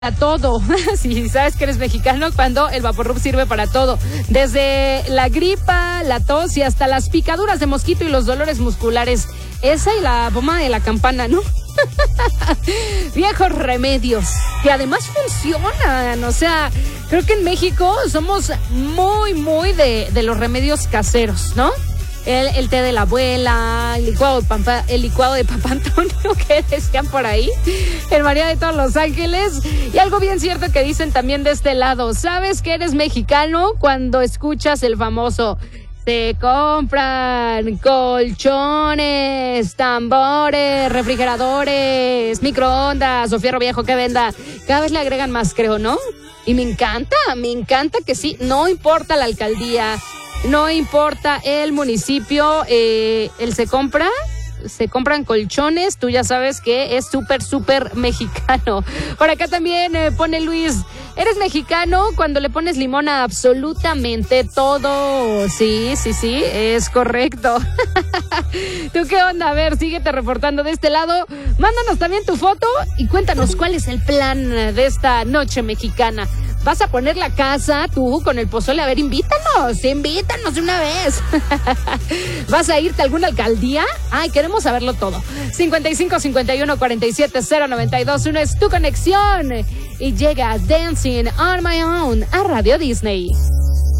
para todo. Si sabes que eres mexicano, cuando el Vaporub sirve para todo. Desde la gripa, la tos y hasta las picaduras de mosquito y los dolores musculares. Esa y la bomba de la campana, ¿no? Viejos remedios que además funcionan. O sea, creo que en México somos muy de los remedios caseros, ¿no? El té de la abuela, el licuado de Papá Antonio, que decían por ahí, el María de todos los ángeles. Y algo bien cierto que dicen también de este lado: sabes que eres mexicano cuando escuchas el famoso: se compran colchones, tambores, refrigeradores, microondas o fierro viejo que venda. Cada vez le agregan más, creo, ¿no? Y me encanta que sí, no importa la alcaldía, no importa el municipio, se compran colchones. Tú ya sabes que es súper mexicano. Por acá también pone Luis: eres mexicano cuando le pones limón a absolutamente todo. Sí, es correcto. ¿Tú qué onda? A ver, síguete reportando de este lado. Mándanos también tu foto y cuéntanos cuál es el plan de esta noche mexicana. ¿Vas a poner la casa tú con el pozole? A ver, invítanos de una vez. ¿Vas a irte a alguna alcaldía? Ay, queremos saberlo todo. 55 51 47 092 1 es tu conexión. Y llega Dancing on My Own a Radio Disney.